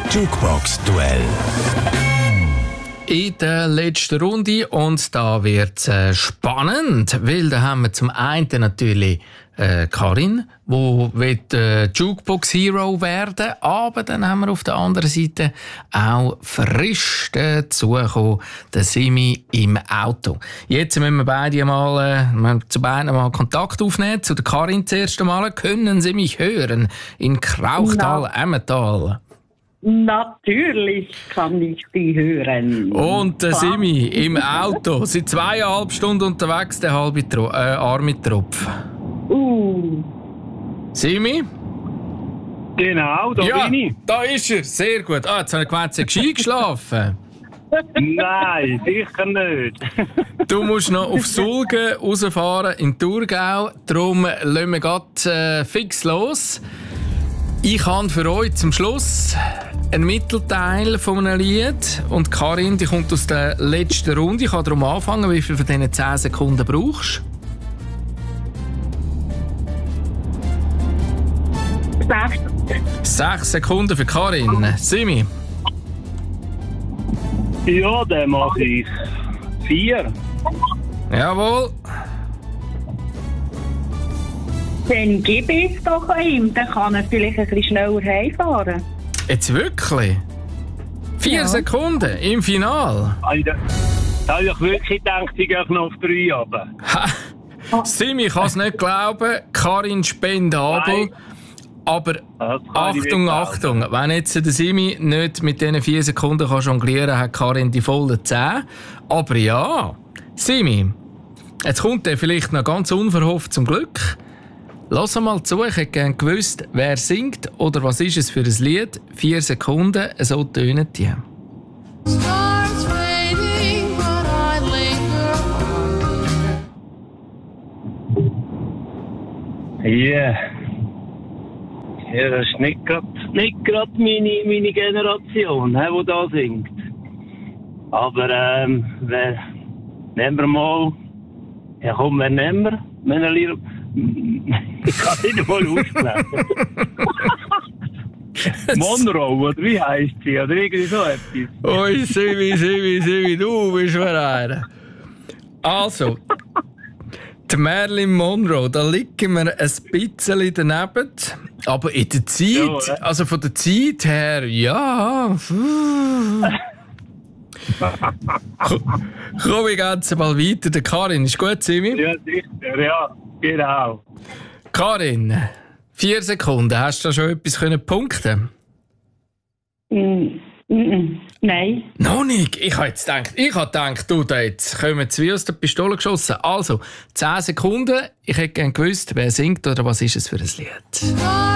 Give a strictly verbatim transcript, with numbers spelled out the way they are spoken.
Jukebox-Duell. In der letzten Runde und da wird es äh, spannend, weil da haben wir zum einen natürlich äh, Karin, die will, äh, Jukebox Hero werden, aber dann haben wir auf der anderen Seite auch frisch dazugekommen, den Simi im Auto. Jetzt müssen wir beide mal, äh, zu beiden mal Kontakt aufnehmen. Zu der Karin zuerst einmal. Können Sie mich hören in Krauchtal, Emmental? Natürlich kann ich Sie hören. Und der Simi im Auto. Seit zweieinhalb Stunden unterwegs, der halbe Tro- äh, arme Tropf. Uh. Simi? Genau, da Ja, bin ich. da ist er. Sehr gut. Ah, jetzt habe ich gemeint, Sie haben gescheit geschlafen. Nein, sicher nicht. Du musst noch auf Sulgen rausfahren in Thurgau. Darum lassen wir grad, äh, fix los. Ich habe für euch zum Schluss einen Mittelteil von einem Lied. Und Karin, die kommt aus der letzten Runde. Ich kann darum anfangen, wie viel von diesen zehn Sekunden brauchst. Sechs. Sechs Sekunden für Karin. Simi? Ja, dann mache ich vier. Jawohl. Dann gebe ich es doch ihm. Dann kann er vielleicht ein bisschen schneller heimfahren. Jetzt wirklich? Vier Ja. Sekunden im Finale. Da habe ich wirklich gedacht, ich gehe noch auf drei runter. Ha. Simi, ich kann es nicht glauben. Karin spendabel. Nein. Aber Das kann ich Achtung, nicht glauben. Achtung. Wenn jetzt der Simi nicht mit diesen vier Sekunden kann jonglieren kann, hat Karin die vollen zehn. Aber ja, Simi, jetzt kommt er vielleicht noch ganz unverhofft zum Glück. Lass mal zu, ich hätte gerne gewusst, wer singt oder was ist es für ein Lied. Vier Sekunden, so tönen die. Stars fading, but I linger on. Yeah. Ja, das ist nicht gerade nicht grad meine, meine Generation, die da singt. Aber ähm, wer, nehmen wir mal. Ja komm, wer nehmen wir? Meine Liebe. Ich kann nicht mal aussprechen. Monroe, oder wie heisst sie? Oder irgendwie so etwas. Oi, Simi, Simi, Simi, du bist mir einer. Also, die Marilyn Monroe, da liegen wir ein bisschen daneben. Aber in der Zeit, Ja, ja. also von der Zeit her, ja. Komm ich ganz mal weiter. Der Karin, ist gut, Simi? Ja, sicher, ja, genau. Karin, vier Sekunden. Hast du da schon etwas können punkten? Mm, mm, mm. Nein. Noch nicht. Ich habe jetzt gedacht, ich habe gedacht, du, da jetzt kommen zwei aus der Pistole geschossen. Also, zehn Sekunden. Ich hätte gerne gewusst, wer singt oder was ist es für ein Lied.